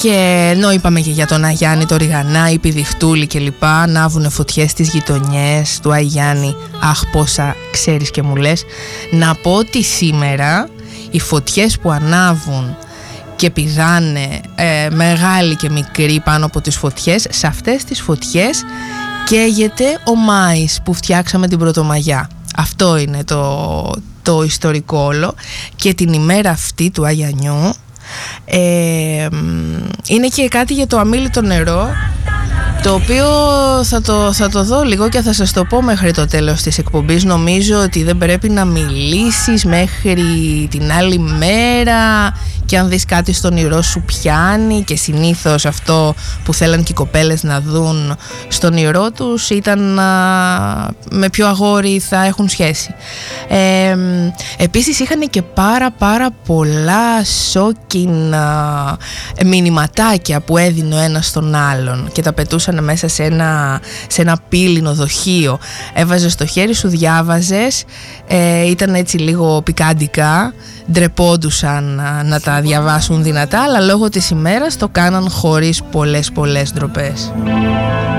Και ενώ είπαμε και για τον Αγιάννη, το Ριγανά, η Πηδιχτούλη κλπ, ανάβουνε φωτιές στις γειτονιές του Αγιάννη. Αχ, πόσα ξέρεις και μου λες. Να πω ότι σήμερα οι φωτιές που ανάβουν και πηδάνε μεγάλοι και μικροί πάνω από τις φωτιές, σε αυτές τις φωτιές καίγεται ο Μάης που φτιάξαμε την Πρωτομαγιά. Αυτό είναι το ιστορικό όλο. Και την ημέρα αυτή του Αγιανιού είναι και κάτι για το αμίλητο νερό, το οποίο θα το δω λίγο και θα σας το πω μέχρι το τέλος της εκπομπής. Νομίζω ότι δεν πρέπει να μιλήσεις μέχρι την άλλη μέρα, και αν δεις κάτι στον όνειρό σου πιάνει, και συνήθως αυτό που θέλαν και οι κοπέλες να δουν στον όνειρό τους ήταν με ποιο αγόρι θα έχουν σχέση. Επίσης είχαν και πάρα πολλά σόκινα μηνυματάκια που έδινε ο ένας στον άλλον και τα πετούσαν μέσα σε ένα πύληνο δοχείο. Έβαζες το χέρι σου, διάβαζες, ήταν έτσι λίγο πικάντικα, ντρεπόντουσαν να τα διαβάσουν δυνατά, αλλά λόγω της ημέρας το κάναν χωρίς πολλές ντροπές.